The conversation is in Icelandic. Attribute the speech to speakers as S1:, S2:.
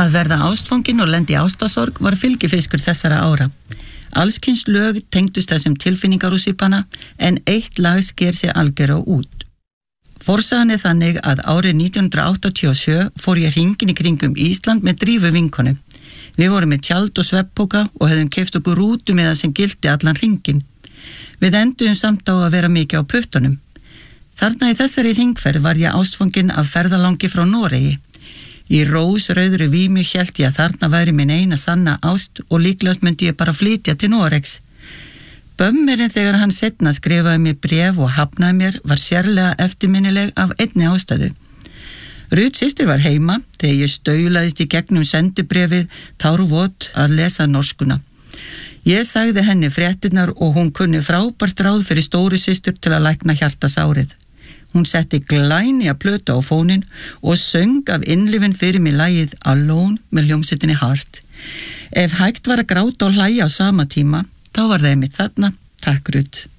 S1: Að verða ástfangin og lendi í ástarsorg var fylgifiskur þessara ára. Allskyns lög tengdust þessum tilfinningarúsipana en eitt lag sker sig algjörlega út. Forsagan þannig að árið 1987 fór ég hringinn í kringum Ísland með Drífu vinkonu. Við vorum með tjald og svefnpoka og hefðum keypt okkur rútu með það sem gilti allan hringinn. Við enduðum samt á að vera mikið á puttunum. Þarna í þessari hringferð var ég ástfangin af ferðalangi frá Noregi. Í rósrauðri vímu hélt ég að þarna væri minn eina sanna ást og líklegast myndi ég bara flytja til Noregs. Bömmerinn þegar hann seinna skrifaði mér bréf og hafnaði mér var sérlega eftirminnileg af einni ástæðu. Rut systir var heima þegar ég staulaðist í gegnum sendibréfið tárvot að lesa norskuna. Ég sagði henni fréttirnar og hún kunni frábært ráð fyrir stóru systur til að lækna hjartasárið. Hún setti glænýja plötu á fóninn og söng af innlifin fyrir mig lagið Alone með hljómsveitinni Heart. Ef hægt var að gráta og hlæja á sama tíma, þá var það einmitt þarna. Takk Rut.